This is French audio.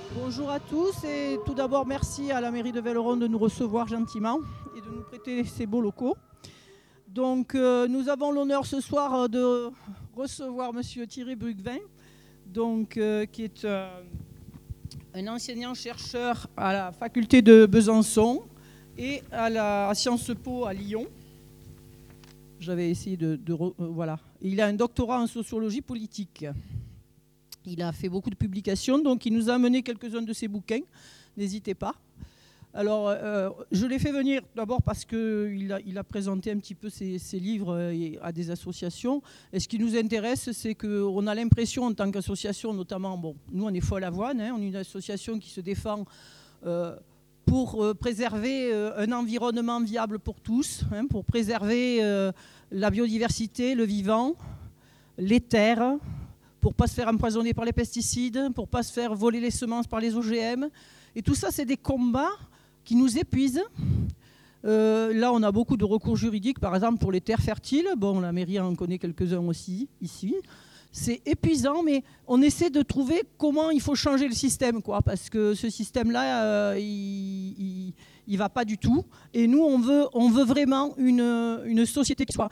Bonjour à tous et tout d'abord merci à la mairie de Velleron de nous recevoir gentiment et de nous prêter ces beaux locaux. Donc nous avons l'honneur ce soir de recevoir monsieur Thierry Bruguevin, qui est un enseignant-chercheur à la faculté de Besançon et à Sciences Po à Lyon. J'avais essayé voilà. Il a un doctorat en sociologie politique. Il a fait beaucoup de publications, donc il nous a amené quelques-uns de ses bouquins. N'hésitez pas. Alors, je l'ai fait venir d'abord parce qu'il a présenté un petit peu ses livres à des associations. Et ce qui nous intéresse, c'est qu'on a l'impression, en tant qu'association, notamment, bon, nous on est Folle Avoine, on est une association qui se défend pour préserver un environnement viable pour tous, pour préserver la biodiversité, le vivant, les terres, pour ne pas se faire empoisonner par les pesticides, pour ne pas se faire voler les semences par les OGM. Et tout ça, c'est des combats qui nous épuisent. Là, on a beaucoup de recours juridiques, par exemple pour les terres fertiles. Bon, la mairie en connaît quelques-uns aussi, ici. C'est épuisant, mais on essaie de trouver comment il faut changer le système, quoi, parce que ce système-là, il va pas du tout. Et nous, on veut vraiment une société qui soit